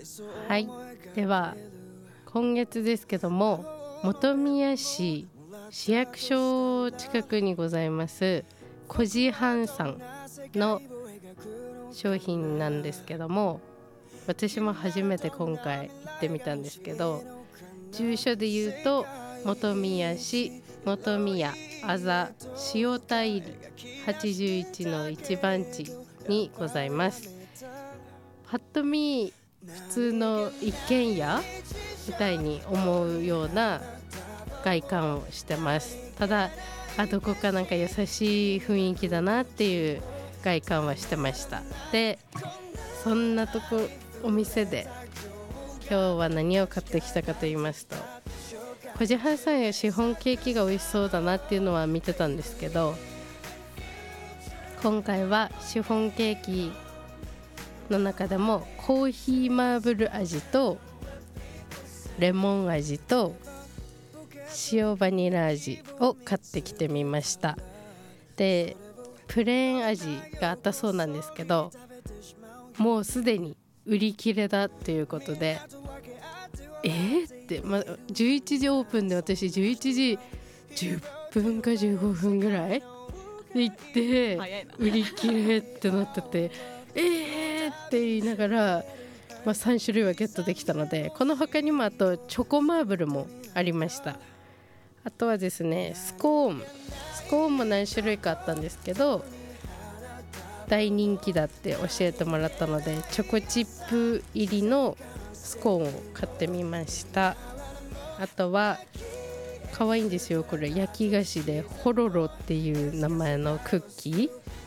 はい、では今月ですけども、本宮市市役所近くにございますコジハンさんの商品なんですけども、私も初めて今回行ってみたんですけど、住所で言うと本宮市本宮あざ塩田入81の1番地にございます。ぱっと見普通の一軒家みたいに思うような外観をしてます。ただどこかなんか優しい雰囲気だなっていう外観はしてました。でそんなお店で今日は何を買ってきたかと言いますと、コジハンさんやシフォンケーキが美味しそうだなっていうのは見てたんですけど、今回はシフォンケーキの中でもコーヒーマーブル味とレモン味と塩バニラ味を買ってきてみました。でプレーン味があったそうなんですけど、もうすでに売り切れだということで、って、11時オープンで、私11時10分か15分ぐらいで行って売り切れってなってて、って言いながら、3種類はゲットできたので、この他にもあとチョコマーブルもありました。あとはですね、スコーンも何種類かあったんですけど、大人気だって教えてもらったのでチョコチップ入りのスコーンを買ってみました。あとは可愛いんですよ、これ焼き菓子でホロロっていう名前のクッキー